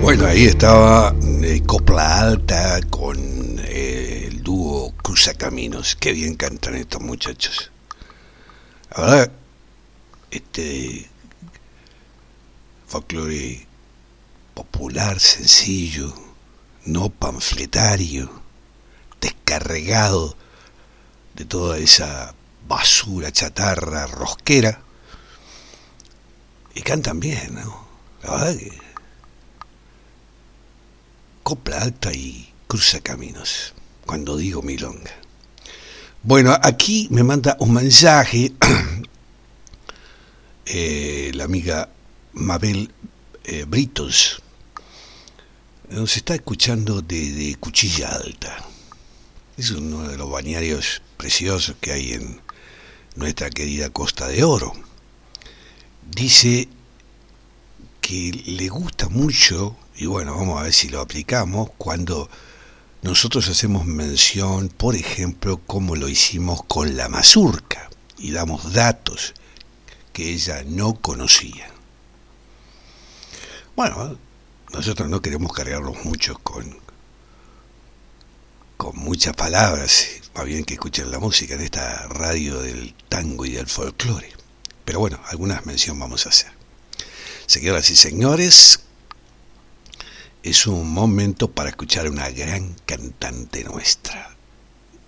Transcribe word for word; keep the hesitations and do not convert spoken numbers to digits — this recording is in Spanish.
Bueno, ahí estaba eh, Copla Alta con eh, el dúo Cruzacaminos. Qué bien cantan estos muchachos. La verdad, este folclore popular, sencillo, no panfletario, descarregado de toda esa basura, chatarra, rosquera. Y cantan bien, ¿no? La verdad que Copla Alta y Cruzacaminos, cuando digo milonga. Bueno, aquí me manda un mensaje eh, la amiga Mabel eh, Britos. Nos está escuchando desde Cuchilla Alta. Es uno de los balnearios preciosos que hay en nuestra querida Costa de Oro. Dice que le gusta mucho, y bueno, vamos a ver si lo aplicamos, cuando nosotros hacemos mención, por ejemplo, como lo hicimos con la mazurca, y damos datos que ella no conocía. Bueno, nosotros no queremos cargarlos mucho con, con muchas palabras, más bien que escuchen la música en esta radio del tango y del folclore. Pero bueno, algunas mención vamos a hacer. Señoras y señores, es un momento para escuchar a una gran cantante nuestra,